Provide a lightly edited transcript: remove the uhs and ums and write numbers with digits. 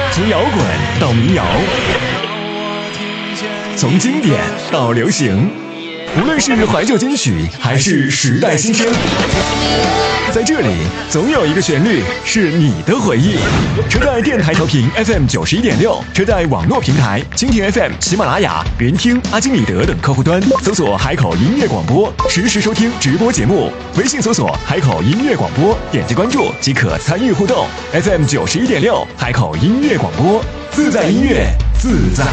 从摇滚到民谣，从经典到流行，无论是怀旧金曲还是时代新声，在这里总有一个旋律是你的回忆。车载电台调频 FM91.6，车载网络平台蜻蜓 FM、喜马拉雅、云听、阿基米德等客户端搜索海口音乐广播，实时收听直播节目。微信搜索海口音乐广播，点击关注即可参与互动。FM91.6，海口音乐广播，自在音乐，自在